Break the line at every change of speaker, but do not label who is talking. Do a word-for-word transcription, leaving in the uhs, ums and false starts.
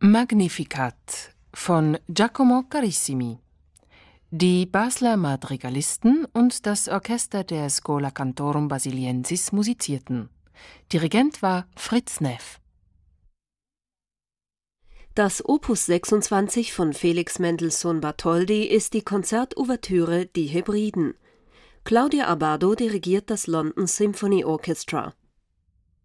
Magnificat von Giacomo Carissimi. Die Basler Madrigalisten und das Orchester der Schola Cantorum Basiliensis musizierten. Dirigent war Fritz Neff.
Das Opus sechsundzwanzig von Felix Mendelssohn Bartholdy ist die Konzertouvertüre Die Hebriden. Claudia Abbado dirigiert das London Symphony Orchestra.